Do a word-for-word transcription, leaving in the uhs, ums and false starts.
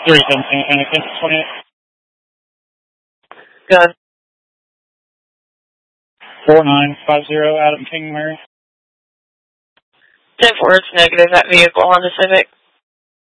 three seventeen, Anakin, twenty-eight. Good. four nine five zero, Adam King, Mary. ten four, it's negative, that vehicle, Honda Civic.